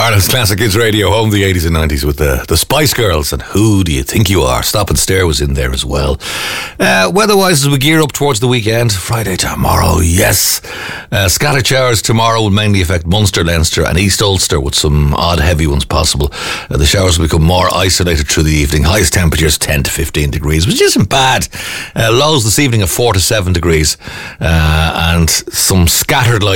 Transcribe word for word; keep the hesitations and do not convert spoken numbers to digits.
Ireland's Classic Kids Radio, home of the eighties and nineties with the, the Spice Girls and Who Do You Think You Are? Stop and Stare was in there as well. Uh, weather-wise, as we gear up towards the weekend, Friday tomorrow, yes. Uh, scattered showers tomorrow will mainly affect Munster, Leinster and East Ulster, with some odd heavy ones possible. Uh, the showers will become more isolated through the evening. Highest temperatures ten to fifteen degrees, which isn't bad. Uh, lows this evening of four to seven degrees, uh, and some scattered light